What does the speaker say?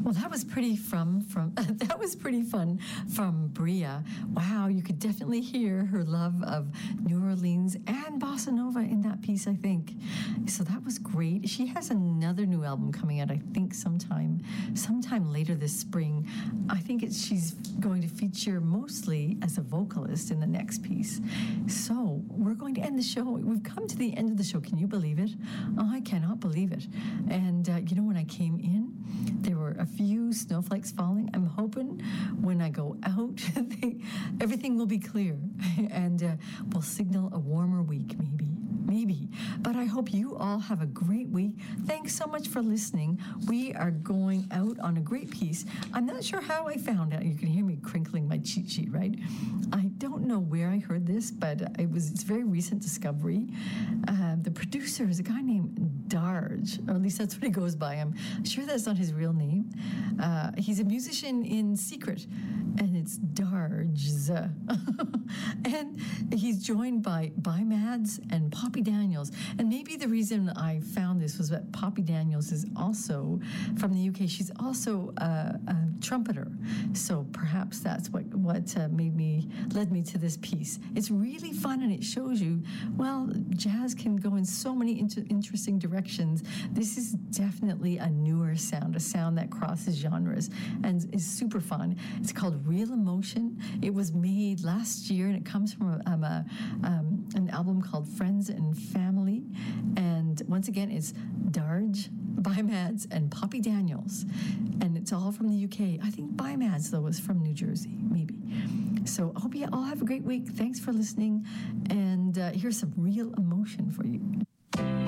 Well, that was pretty that was pretty fun from Bria. Wow, you could definitely hear her love of New Orleans and bossa nova in that piece, I think. So that was great. She has another new album coming out, I think, sometime later this spring. I think she's going to feature mostly as a vocalist in the next piece. So we're going to end the show. We've come to the end of the show. Can you believe it? Oh, I cannot believe it. And when I came in, there were a few snowflakes falling. I'm hoping when I go out, everything will be clear and will signal a warmer week, maybe. But I hope you all have a great week. Thanks so much for listening. We are going out on a great piece. I'm not sure how I found out. You can hear me crinkling my cheat sheet, right? I don't know where I heard this, but it's a very recent discovery. The producer is a guy named Darge, or at least that's what he goes by. I'm sure that's not his real name. He's a musician in secret, and it's Darge. And he's joined by Mads and Poppy Daniels. And maybe the reason I found this was that Poppy Daniels is also from the UK. She's also a trumpeter. So perhaps that's what led me to this piece. It's really fun, and it shows you, well, jazz can go in so many interesting directions. This is definitely a newer sound, a sound that crosses genres and is super fun. It's called Real Emotion. It was made last year, and it comes from an album called Friends and Family. And once again, it's Darge, by Mads, and Poppy Daniels. And it's all from the UK. I think by Mads, though, is from New Jersey, maybe. So I hope you all have a great week. Thanks for listening. And here's some Real Emotion for you.